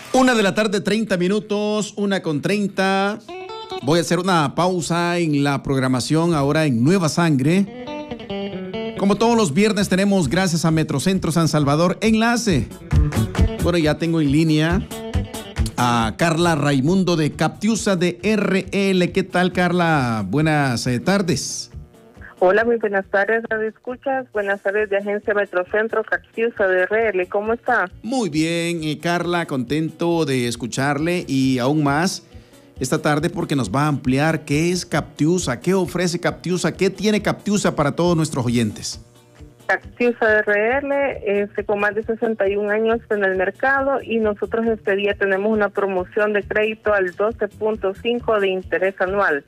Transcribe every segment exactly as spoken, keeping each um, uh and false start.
Una de la tarde, treinta minutos, una con treinta. Voy a hacer una pausa en la programación ahora en Nueva Sangre. Como todos los viernes tenemos, gracias a Metrocentro San Salvador, enlace. Bueno, ya tengo en línea a Carla Raimundo de Captiusa de R L. ¿Qué tal, Carla? Buenas eh, tardes. Hola, muy buenas tardes, ¿me escuchas? Buenas tardes de Agencia Metrocentro Captiusa de R L, ¿cómo está? Muy bien, eh, Carla, contento de escucharle y aún más esta tarde porque nos va a ampliar qué es Captiusa, qué ofrece Captiusa, qué tiene Captiusa para todos nuestros oyentes. Captiusa de R L, este, con más de sesenta y un años en el mercado, y nosotros este día tenemos una promoción de crédito al doce punto cinco de interés anual.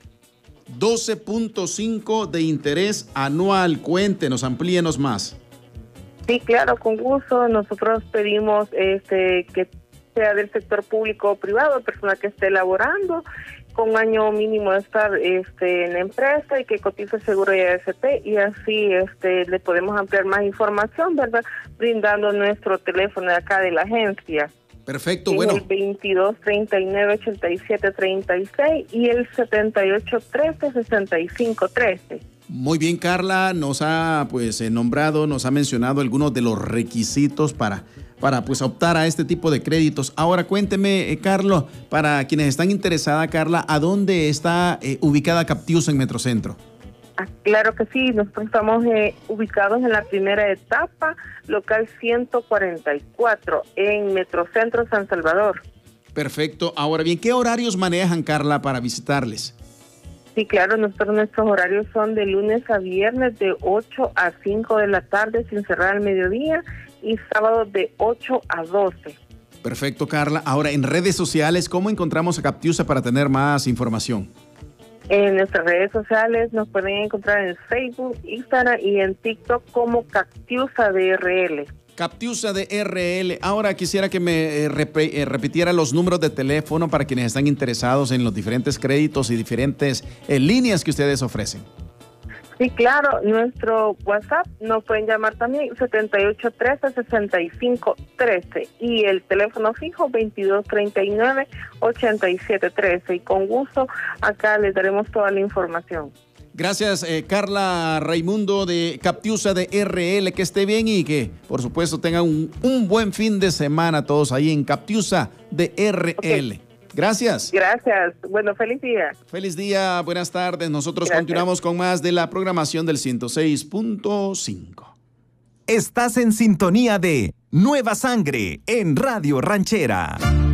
doce punto cinco de interés anual. Cuéntenos, amplíenos más. Sí, claro, con gusto. Nosotros pedimos este que sea del sector público o privado, persona que esté elaborando, con un año mínimo de estar este, en la empresa y que cotice seguro y A S P, y así este le podemos ampliar más información, ¿verdad? Brindando nuestro teléfono de acá de la agencia. Perfecto, bueno. El veintidós treinta y nueve ochenta y siete treinta y seis y el setenta y ocho trece sesenta y cinco trece. Muy bien, Carla, nos ha pues eh, nombrado, nos ha mencionado algunos de los requisitos para, para pues optar a este tipo de créditos. Ahora cuénteme, eh, Carlos, para quienes están interesadas, Carla, ¿a dónde está eh, ubicada Captiusa en Metrocentro? Ah, claro que sí, nosotros estamos eh, ubicados en la primera etapa, local ciento cuarenta y cuatro, en Metrocentro San Salvador. Perfecto. Ahora bien, ¿qué horarios manejan, Carla, para visitarles? Sí, claro, nosotros nuestros horarios son de lunes a viernes de ocho a cinco de la tarde sin cerrar al mediodía, y sábado de ocho a doce. Perfecto, Carla. Ahora, en redes sociales, ¿cómo encontramos a Captiusa para tener más información? En nuestras redes sociales nos pueden encontrar en Facebook, Instagram y en TikTok como Captiusa de R L. Captiusa de R L. Ahora quisiera que me eh, rep eh, repitiera los números de teléfono para quienes están interesados en los diferentes créditos y diferentes eh, líneas que ustedes ofrecen. Sí, claro, nuestro WhatsApp nos pueden llamar también setenta y ocho trece sesenta y cinco trece y el teléfono fijo veintidós treinta y nueve ochenta y siete trece, y con gusto acá les daremos toda la información. Gracias, eh, Carla Raimundo de Captiusa de R L. Que esté bien y que, por supuesto, tengan un, un buen fin de semana todos ahí en Captiusa de R L. Okay. Gracias. Gracias. Bueno, feliz día. Feliz día, buenas tardes. Nosotros Gracias. Continuamos con más de la programación del ciento seis punto cinco. Estás en sintonía de Nueva Sangre en Radio Ranchera.